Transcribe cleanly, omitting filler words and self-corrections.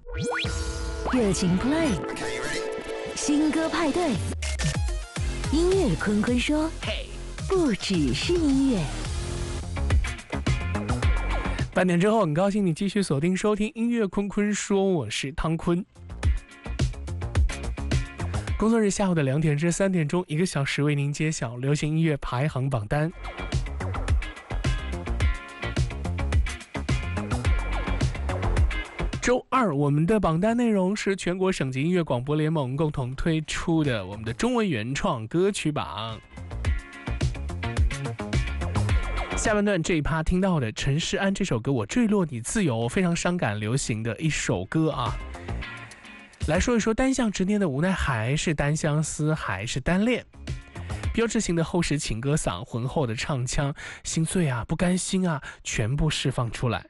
热情 play， 新歌派对，音乐坤坤说，不只是音乐。 半点之后，很高兴你继续锁定收听音乐坤坤说，我是汤坤。工作日下午的2点至3点钟，1个小时为您揭晓流行音乐排行榜单。周二，我们的榜单内容是全国省级音乐广播联盟共同推出的我们的中文原创歌曲榜。下半段这一趴听到的陈势安这首歌《我坠落你自由》，非常伤感流行的一首歌啊。来说一说单向执念的无奈，还是单相思，还是单恋？标志性的厚实情歌嗓，浑厚的唱腔，心碎啊，不甘心啊，全部释放出来。